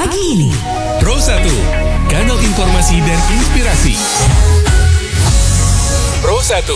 pagi ini. Pro 1, kanal informasi dan inspirasi. Pro 1.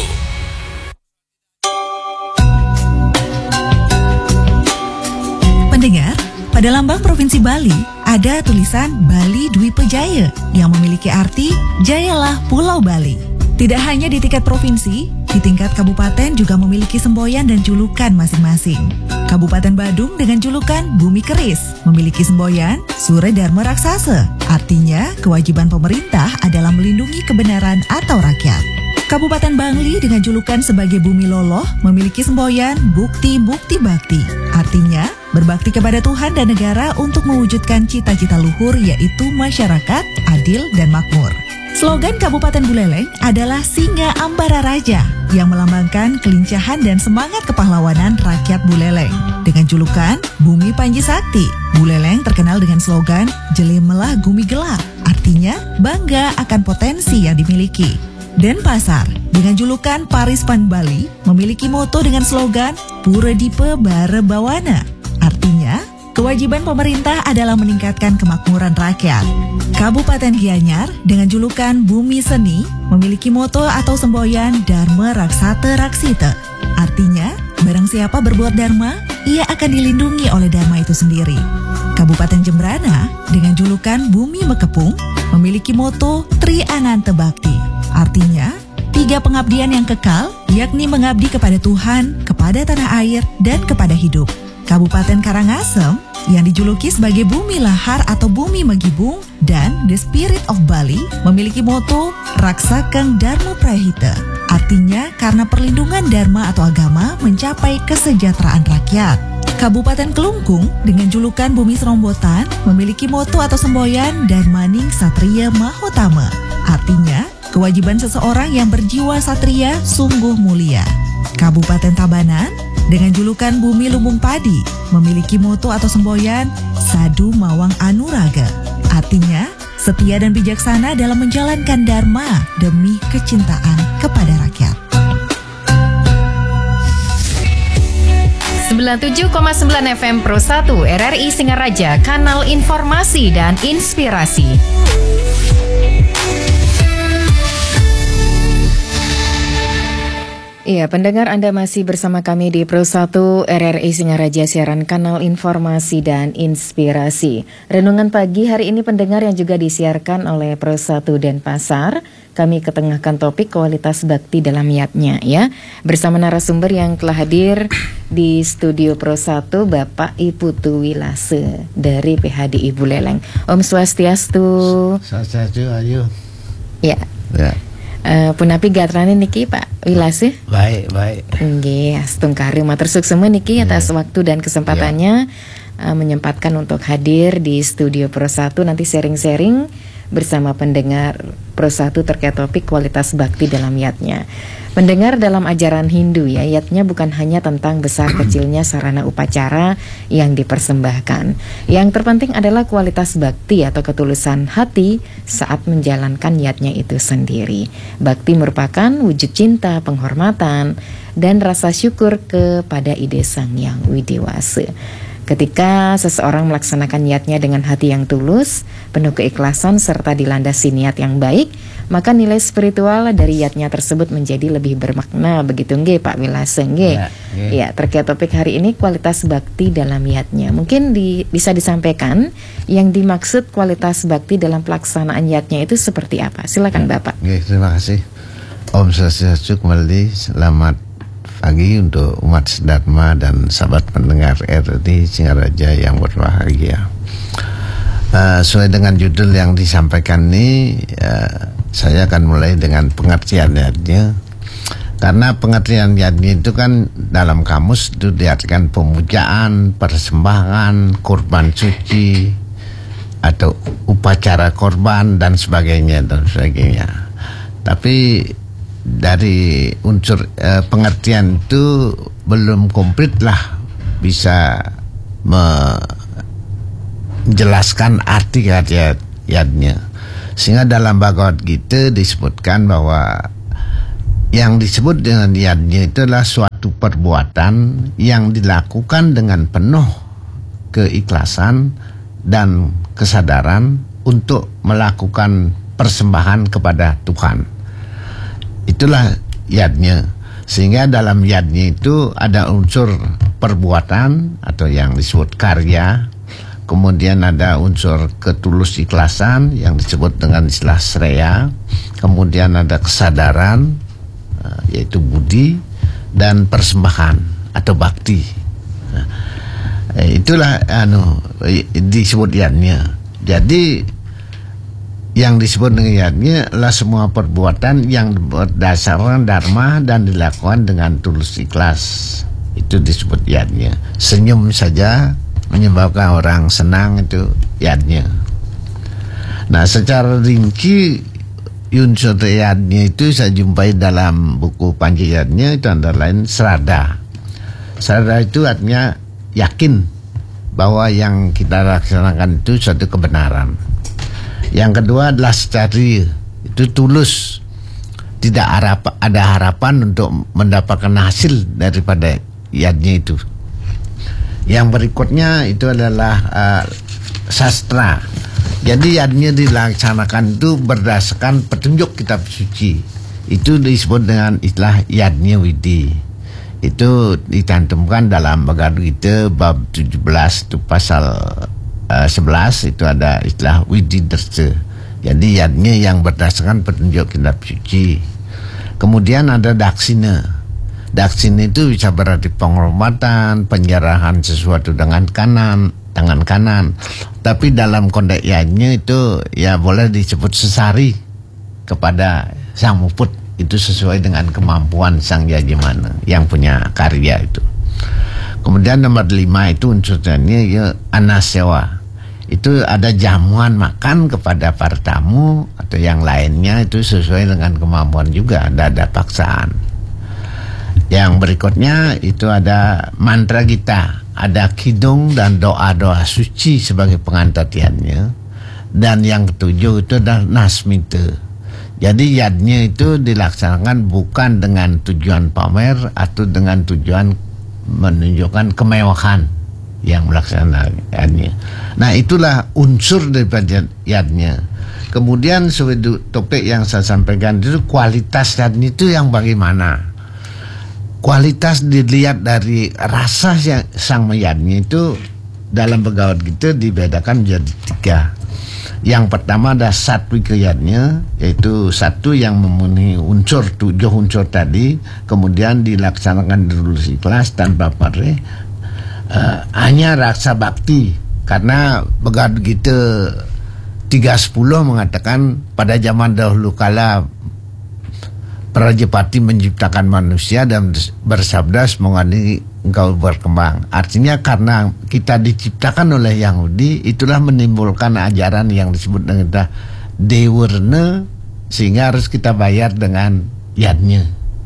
Pendengar, pada lambang Provinsi Bali ada tulisan Bali Dwi Pejaya yang memiliki arti Jayalah Pulau Bali. Tidak hanya di tingkat provinsi, di tingkat kabupaten juga memiliki semboyan dan julukan masing-masing. Kabupaten Badung dengan julukan Bumi Keris memiliki semboyan Sure Dharma Raksasa. Artinya, kewajiban pemerintah adalah melindungi kebenaran atau rakyat. Kabupaten Bangli dengan julukan sebagai Bumi Loloh memiliki semboyan Bukti-Bukti Bakti. Artinya, berbakti kepada Tuhan dan negara untuk mewujudkan cita-cita luhur yaitu masyarakat adil dan makmur. Slogan Kabupaten Buleleng adalah Singa Ambara Raja yang melambangkan kelincahan dan semangat kepahlawanan rakyat Buleleng. Dengan julukan Bumi Panji Sakti, Buleleng terkenal dengan slogan Jelimelah Gumi Gelap, artinya bangga akan potensi yang dimiliki. Denpasar dengan julukan Parispan Bali memiliki moto dengan slogan Pura Dipe Bare Bawana, artinya kewajiban pemerintah adalah meningkatkan kemakmuran rakyat. Kabupaten Gianyar dengan julukan Bumi Seni memiliki moto atau semboyan Dharma Raksata Raksita. Artinya, barang siapa berbuat dharma, ia akan dilindungi oleh dharma itu sendiri. Kabupaten Jembrana dengan julukan Bumi Mekepung memiliki moto Tri Ananta Bakti. Artinya, 3 pengabdian yang kekal, yakni mengabdi kepada Tuhan, kepada tanah air, dan kepada hidup. Kabupaten Karangasem yang dijuluki sebagai Bumi Lahar atau Bumi Megibung dan The Spirit of Bali memiliki moto Raksakeng Dharma Prahita. Artinya karena perlindungan dharma atau agama mencapai kesejahteraan rakyat. Kabupaten Kelungkung dengan julukan Bumi Serombotan memiliki moto atau semboyan Dharmaning Satria Mahotama. Artinya kewajiban seseorang yang berjiwa satria sungguh mulia. Kabupaten Tabanan dengan julukan Bumi Lumbung Padi memiliki moto atau semboyan Sadu Mawang Anuraga. Artinya, setia dan bijaksana dalam menjalankan dharma demi kecintaan kepada rakyat. 97,9 FM Pro 1 RRI Singaraja, kanal informasi dan inspirasi. Iya, pendengar, Anda masih bersama kami di Pro 1 RRI Singaraja, siaran kanal informasi dan inspirasi. Renungan pagi hari ini pendengar yang juga disiarkan oleh Pro 1 Denpasar. Kami ketengahkan topik kualitas bakti dalam niatnya ya. Bersama narasumber yang telah hadir di studio Pro 1, Bapak Iputu Wilase dari PHDI Buleleng. Om Swastiastu. Swastiastu, ayo. Ya. Ya. Punapi gatrane niki Pak Wilase. Baik. Nggih, astung kari matur suksema niki atas waktu dan kesempatannya menyempatkan untuk hadir di studio Pro 1 nanti sharing-sharing bersama pendengar Pro 1 terkait topik kualitas bakti dalam yatnya. Pendengar, dalam ajaran Hindu ya, yatnya bukan hanya tentang besar kecilnya sarana upacara yang dipersembahkan. Yang terpenting adalah kualitas bakti atau ketulusan hati saat menjalankan yatnya itu sendiri. Bakti merupakan wujud cinta, penghormatan, dan rasa syukur kepada Ide Sang Yang Widewasa. Ketika seseorang melaksanakan niatnya dengan hati yang tulus, penuh keikhlasan serta dilandasi niat yang baik, maka nilai spiritual dari niatnya tersebut menjadi lebih bermakna. Begitu nggih Pak Wilase nggih. Ya, terkait topik hari ini kualitas bakti dalam niatnya. Mungkin bisa disampaikan yang dimaksud kualitas bakti dalam pelaksanaan niatnya itu seperti apa? Silakan Bapak. Terima kasih. Om Swastiastu, kembali selamat pagi untuk umat Dharma dan sahabat pendengar RRI Singaraja yang berbahagia. Sesuai dengan judul yang disampaikan ini, saya akan mulai dengan pengertiannya. Karena pengertian yadnya itu kan dalam kamus itu diartikan pemujaan, persembahan, korban suci, atau upacara korban dan sebagainya. Tapi dari unsur pengertian itu belum komplit lah bisa menjelaskan arti yadnya. Sehingga dalam Bhagavad Gita disebutkan bahwa yang disebut dengan yadnya itu adalah suatu perbuatan yang dilakukan dengan penuh keikhlasan dan kesadaran untuk melakukan persembahan kepada Tuhan. Itulah yadnya. Sehingga dalam yadnya itu ada unsur perbuatan atau yang disebut karya. Kemudian ada unsur ketulus ikhlasan yang disebut dengan istilah sreya. Kemudian ada kesadaran, yaitu budi, dan persembahan atau bakti. Itulah disebut yadnya. Jadi yang disebut dengan yadnya adalah semua perbuatan yang berdasarkan dharma dan dilakukan dengan tulus ikhlas. Itu disebut yadnya. Senyum saja menyebabkan orang senang, itu yadnya. Nah, secara rinci unsur yadnya itu saya jumpai dalam buku Panji Yadnya, itu antara lain srada. Srada itu artinya yakin bahwa yang kita laksanakan itu suatu kebenaran. Yang kedua adalah secari, itu tulus, tidak ada harapan untuk mendapatkan hasil daripada yadnya itu. Yang berikutnya itu adalah sastra. Jadi yadnya dilaksanakan itu berdasarkan petunjuk kitab suci. Itu disebut dengan istilah yadnya widi. Itu dicantumkan dalam Bhagavad Gita bab 17 itu pasal 11, itu ada istilah widi dersa. Jadi yadnya yang berdasarkan petunjuk kitab suci. Kemudian ada daksina. Daksina itu bisa berarti penghormatan, penyerahan sesuatu dengan tangan kanan. Tapi dalam konteks yadnya itu ya boleh disebut sesari kepada sang muput. Itu sesuai dengan kemampuan sang yajamana yang punya karya itu. Kemudian nomor 5 itu unsurnya ya anasewa. Itu ada jamuan makan kepada para tamu atau yang lainnya, itu sesuai dengan kemampuan juga, ada paksaan. Yang berikutnya itu ada mantra kita, ada kidung dan doa-doa suci sebagai pengantartiannya. Dan yang ketujuh itu adalah nasmita. Jadi yadnya itu dilaksanakan bukan dengan tujuan pamer atau dengan tujuan menunjukkan kemewahan yang melaksanakannya. Nah, itulah unsur daripada yadnya. Kemudian sebagai topik yang saya sampaikan itu kualitas yadnya itu yang bagaimana. Kualitas dilihat dari rasa yang sang yadnya itu dalam Bhagavad Gita dibedakan menjadi 3. Yang pertama ada satwika yadnya, yaitu satu yang memenuhi unsur 7 unsur tadi, kemudian dilaksanakan tulus ikhlas tanpa pamrih. Hanya rasa bakti, karena Bhagavad Gita 3.10 mengatakan pada zaman dahulu kala Prajapati menciptakan manusia dan bersabda semoga engkau berkembang. Artinya karena kita diciptakan oleh Yahudi, itulah menimbulkan ajaran yang disebut dengan dewarna, sehingga harus kita bayar dengan yadnya.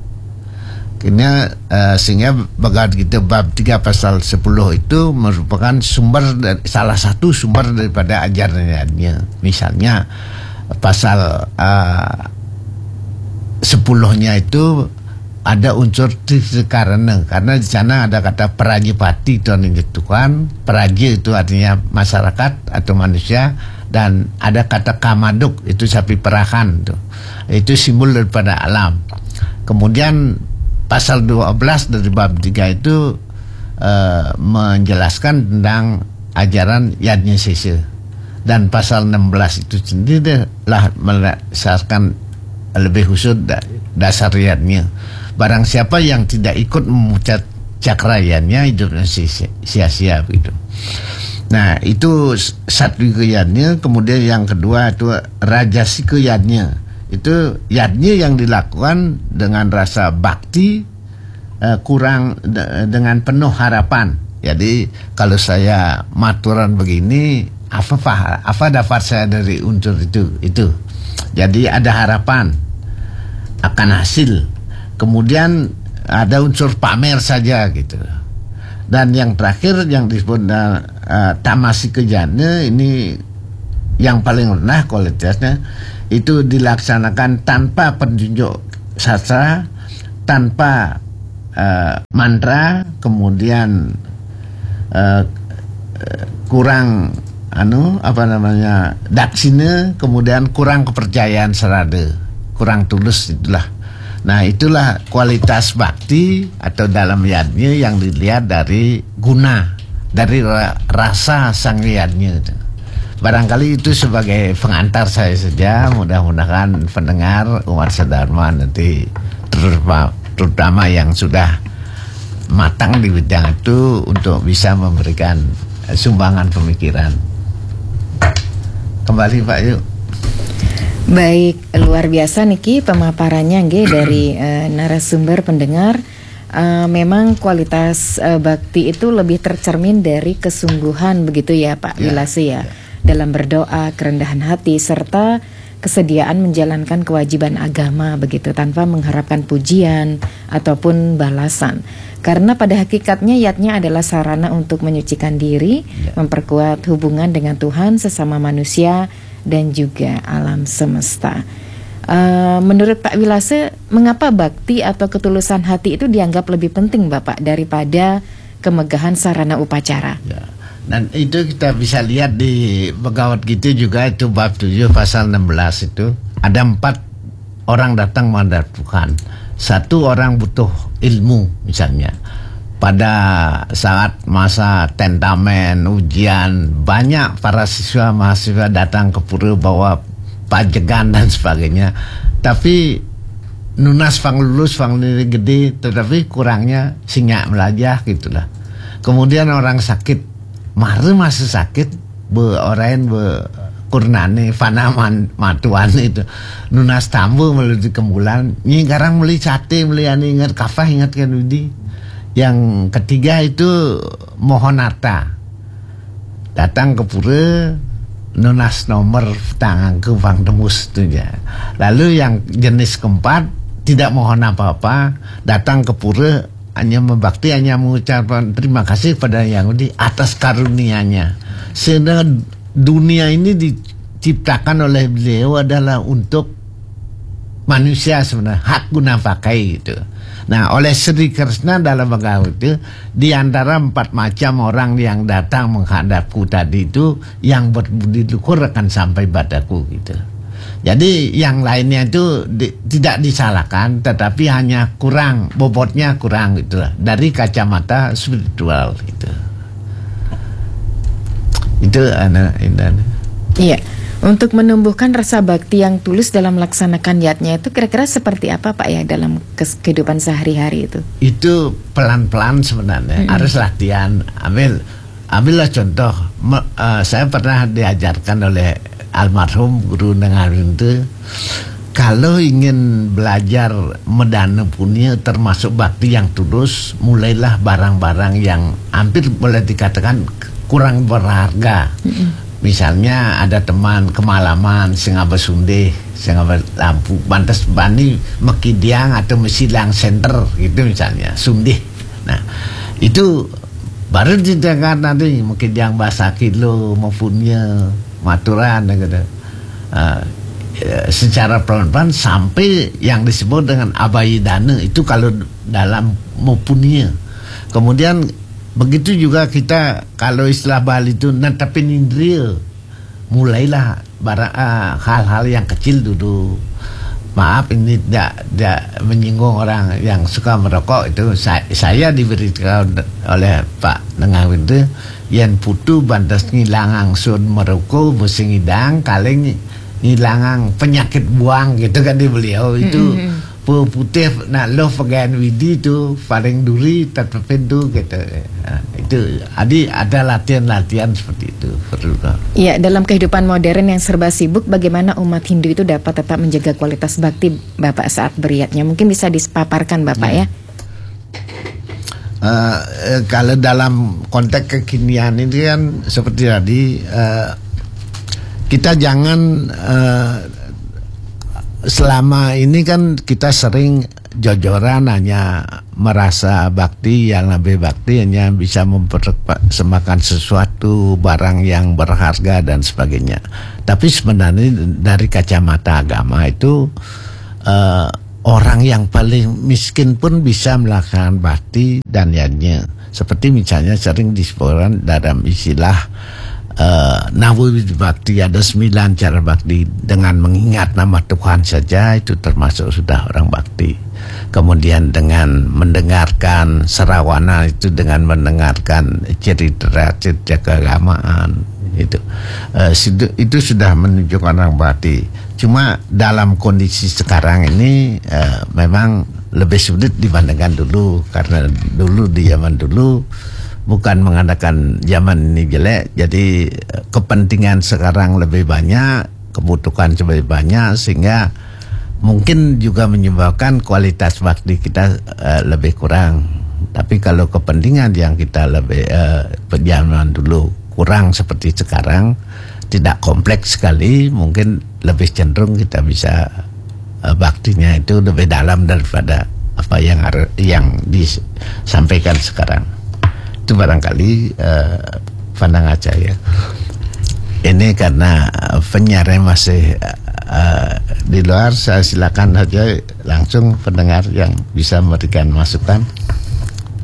Sehingga Bhagavad Gita bab 3 pasal 10 itu merupakan salah satu sumber daripada ajaran yadnya. Misalnya pasal 10-nya itu ada unsur karena di sana ada kata Prajapati itu Tuhan, Praja itu artinya masyarakat atau manusia, dan ada kata Kamaduk itu sapi perahan itu simbol daripada alam. Kemudian pasal 12 dari bab 3 itu menjelaskan tentang ajaran yadnya sesa, dan pasal 16 itu sendiri lah melaksanakan lebih khusus dasar yadnya. Barang siapa yang tidak ikut memucat cakra yadnya, hidupnya sia-sia begitu. Nah, itu satwika yadnya. Kemudian yang kedua itu rajasika yadnya. Itu yadnya yang dilakukan dengan rasa bakti, kurang dengan penuh harapan. Jadi kalau saya maturan begini, apa dapat saya dari unsur itu. Jadi ada harapan akan hasil. Kemudian ada unsur pamer saja gitu. Dan yang terakhir yang disebut tamasika yadnya, ini yang paling rendah kualitasnya, itu dilaksanakan tanpa petunjuk sastra, tanpa mantra, kemudian kurang daksina, kemudian kurang kepercayaan serada, kurang tulus itulah. Nah, itulah kualitas bakti atau dalam yadnya yang dilihat dari guna, dari rasa sang yadnya. Barangkali itu sebagai pengantar saya saja. Mudah-mudahan pendengar umat sedharma nanti terutama yang sudah matang di bidang itu untuk bisa memberikan sumbangan pemikiran. Kembali Pak Yuk. Baik, luar biasa niki pemaparannya nggih dari narasumber pendengar. Memang kualitas bakti itu lebih tercermin dari kesungguhan begitu ya Pak Wilase ya. Dalam berdoa, kerendahan hati, serta kesediaan menjalankan kewajiban agama begitu tanpa mengharapkan pujian ataupun balasan. Karena pada hakikatnya yatnya adalah sarana untuk menyucikan diri, memperkuat hubungan dengan Tuhan, sesama manusia, dan juga alam semesta. Menurut Pak Wilase, mengapa bakti atau ketulusan hati itu dianggap lebih penting Bapak daripada kemegahan sarana upacara? Ya. Dan itu kita bisa lihat di Bhagavad Gita juga, itu bab 7 pasal 16 itu ada 4 orang datang menghadap Tuhan. 1 orang butuh ilmu misalnya. Pada saat masa tentamen, ujian, banyak para siswa mahasiswa datang ke pura bawa pajegan dan sebagainya. Tapi nunas fang lulus fang nilai gede, tetapi kurangnya sinyak melajah gitulah. Kemudian orang sakit, mari masih sakit orang kurnane fanaman matuan itu nunas tambu melalui kemulan ini garang meli sate meli ani ingat kafah ingat kan Widi. Yang ketiga itu Mohonata datang ke pura nunas nomor tangan ke Bang Demus itu ya. Lalu yang jenis keempat tidak mohon apa-apa, datang ke pura hanya membakti, hanya mengucapkan terima kasih pada Yang Yahudi atas karunia-Nya. Sehingga dunia ini diciptakan oleh beliau adalah untuk manusia sebenarnya, hak guna pakai gitu. Nah, oleh Sri Krishna dalam Bhagavad itu, di antara 4 macam orang yang datang menghadapku tadi itu, yang berbudi luhur akan sampai padaku gitu. Jadi yang lainnya itu tidak disalahkan, tetapi hanya kurang, bobotnya kurang gitu lah, dari kacamata spiritual gitu. Itu Indan. Iya. Untuk menumbuhkan rasa bakti yang tulus dalam melaksanakan yatnya itu kira-kira seperti apa Pak ya dalam kehidupan sehari-hari itu? Itu pelan-pelan sebenarnya, harus latihan. Ambillah contoh, saya pernah diajarkan oleh almarhum guru Nengarin itu, kalau ingin belajar medana punya termasuk bakti yang tulus, mulailah barang-barang yang hampir boleh dikatakan kurang berharga. Misalnya ada teman kemalaman Singapura Sunde, Singapura Lampu, Bantes Bani, Mekidiang atau Mesilang Center gitu misalnya, Sunde. Nah, itu baru didengar nanti Mekidiang Bahasa Kilo maupunnya Maturan gitu. Secara pelan-pelan sampai yang disebut dengan abayidana itu kalau dalam maupunnya. Kemudian begitu juga kita kalau istilah Bali itu netepin indria, mulailah hal-hal yang kecil dulu. Maaf ini tidak menyinggung orang yang suka merokok itu. Saya diberitahu oleh Pak Nengawin itu, yang putu bantas ngilangang sun merokok mesti ngidang kaleng ngilangang penyakit buang gitu kan di beliau itu. Putih nak lo pegan widi tu paling duri terpendu gitu. Nah, itu ada latihan-latihan seperti itu perlu. Iya, dalam kehidupan modern yang serba sibuk, bagaimana umat Hindu itu dapat tetap menjaga kualitas bakti Bapak saat beriatnya? Mungkin bisa dipaparkan Bapak ya. Kalau dalam konteks kekinian ini kan seperti tadi, kita jangan selama ini kan kita sering jojoran hanya merasa bakti, yang lebih bakti hanya bisa mempersembahkan sesuatu barang yang berharga dan sebagainya. Tapi sebenarnya dari kacamata agama itu orang yang paling miskin pun bisa melakukan bakti dan yatnya. Seperti misalnya sering disebutkan dalam istilah Nawawidi Bakti ada 9 cara bakti. Dengan mengingat nama Tuhan saja itu termasuk sudah orang bakti. Kemudian dengan mendengarkan sarawana itu dengan mendengarkan cerita-cerita keagamaan itu sudah menunjukkan orang bakti. Cuma dalam kondisi sekarang ini memang lebih sulit dibandingkan dulu, karena dulu di zaman dulu bukan mengatakan zaman ini jelek, jadi kepentingan sekarang lebih banyak, kebutuhan lebih banyak, sehingga mungkin juga menyebabkan kualitas bakti kita lebih kurang. Tapi kalau kepentingan yang kita lebih zaman dulu kurang seperti sekarang, tidak kompleks sekali, mungkin lebih cenderung kita bisa baktinya itu lebih dalam daripada apa yang disampaikan sekarang. Itu barangkali pandangan saya. Ini karena penyiarnya masih di luar, saya silakan saja langsung pendengar yang bisa memberikan masukan.